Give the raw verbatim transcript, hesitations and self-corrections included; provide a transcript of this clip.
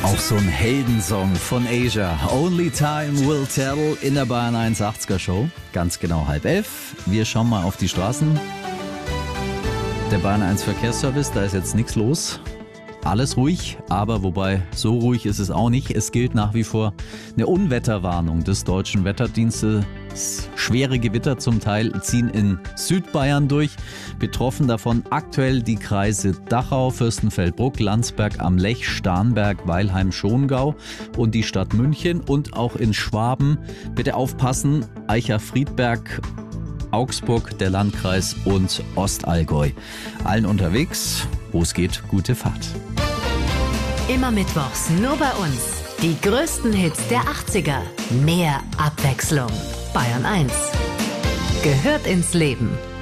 Auch so ein Heldensong von Asia. Only Time Will Tell in der Bayern eins achtziger Show. Ganz genau halb elf. Wir schauen mal auf die Straßen. Der Bayern eins Verkehrsservice, da ist jetzt nichts los. Alles ruhig, aber wobei, so ruhig ist es auch nicht. Es gilt nach wie vor eine Unwetterwarnung des Deutschen Wetterdienstes. Schwere Gewitter zum Teil ziehen in Südbayern durch. Betroffen davon aktuell die Kreise Dachau, Fürstenfeldbruck, Landsberg am Lech, Starnberg, Weilheim, Schongau und die Stadt München. Und auch in Schwaben, bitte aufpassen, Eicher-Friedberg, Augsburg, der Landkreis und Ostallgäu. Allen unterwegs, wo es geht, gute Fahrt. Immer mittwochs nur bei uns. Die größten Hits der achtziger. Mehr Abwechslung. Bayern eins gehört ins Leben.